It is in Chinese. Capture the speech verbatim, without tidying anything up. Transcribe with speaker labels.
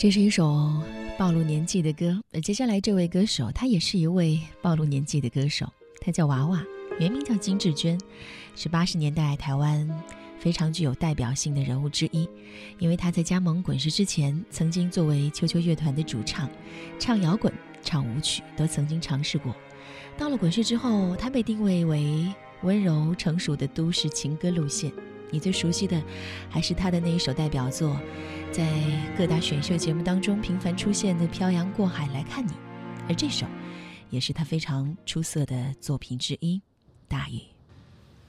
Speaker 1: 这是一首暴露年纪的歌，而接下来这位歌手他也是一位暴露年纪的歌手，他叫娃娃，原名叫金智娟，是八十年代台湾非常具有代表性的人物之一。因为他在加盟滚石之前，曾经作为秋秋乐团的主唱，唱摇滚唱舞曲都曾经尝试过。到了滚石之后，他被定位为温柔成熟的都市情歌路线，你最熟悉的还是他的那一首代表作，在各大选秀节目当中频繁出现的《漂洋过海来看你》，而这首也是他非常出色的作品之一，《大雨》。